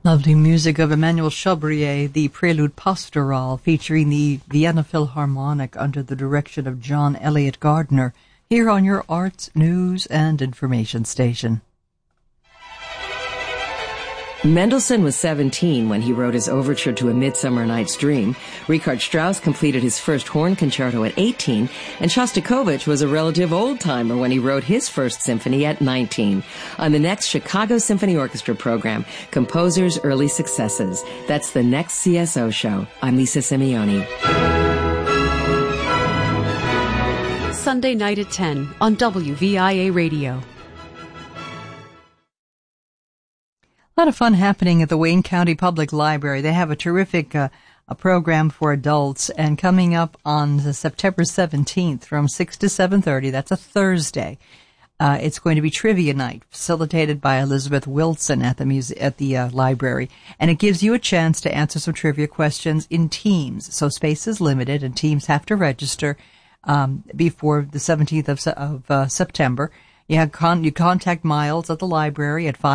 Lovely music of Emmanuel Chabrier, the Prelude Pastoral, featuring the Vienna Philharmonic under the direction of John Elliott Gardner, here on your Arts, News, and Information station. Mendelssohn was 17 when he wrote his overture to A Midsummer Night's Dream. Richard Strauss completed his first horn concerto at 18, and Shostakovich was a relative old-timer when he wrote his first symphony at 19. On the next Chicago Symphony Orchestra program, Composers' Early Successes. That's the next CSO show. I'm Lisa Simeoni. Sunday night at 10 on WVIA Radio. A lot of fun happening at the Wayne County Public Library. They have a terrific a program for adults, and coming up on September 17th from 6 to 7:30, that's a Thursday, it's going to be trivia night, facilitated by Elizabeth Wilson at the library. And it gives you a chance to answer some trivia questions in teams. So space is limited, and teams have to register before the 17th of September. You contact Miles at the library at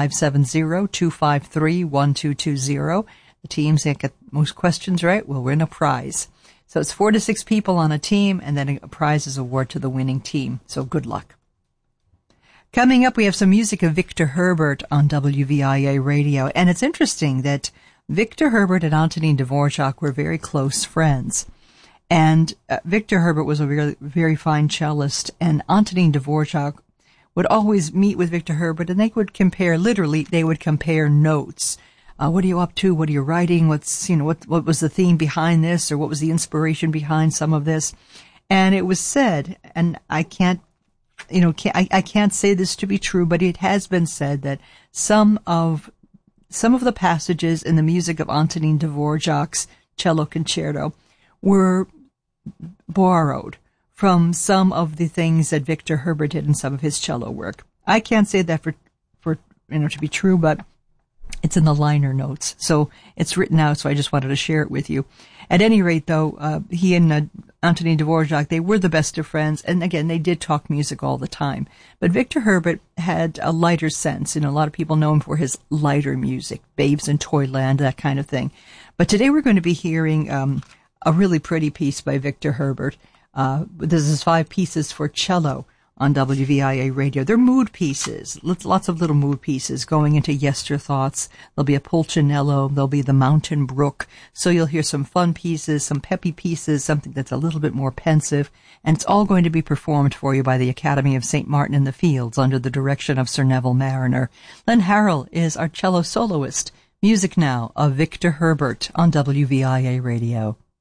570-253-1220. The teams that get most questions right will win a prize. So it's 4 to 6 people on a team, and then a prize is awarded to the winning team. So good luck. Coming up, we have some music of Victor Herbert on WVIA Radio. And it's interesting that Victor Herbert and Antonin Dvorak were very close friends. And Victor Herbert was a very, very fine cellist, and Antonin Dvorak would always meet with Victor Herbert, and they would compare notes. What are you up to? What are you writing? What was the theme behind this, or what was the inspiration behind some of this? And it was said, and I can't say this to be true, but it has been said that some of the passages in the music of Antonin Dvorak's cello concerto were borrowed from some of the things that Victor Herbert did in some of his cello work. I can't say that for to be true, but it's in the liner notes, so it's written out. So I just wanted to share it with you. At any rate, though, he and Antonin Dvorak, they were the best of friends, and again, they did talk music all the time. But Victor Herbert had a lighter sense. A lot of people know him for his lighter music, Babes in Toyland, that kind of thing. But today we're going to be hearing a really pretty piece by Victor Herbert. This is 5 pieces for cello on WVIA Radio. They're mood pieces, lots of little mood pieces going into Yester Thoughts. There'll be a Pulcinello, there'll be the Mountain Brook. So you'll hear some fun pieces, some peppy pieces, something that's a little bit more pensive. And it's all going to be performed for you by the Academy of St. Martin in the Fields under the direction of Sir Neville Mariner. Len Harrell is our cello soloist. Music now of Victor Herbert on WVIA Radio.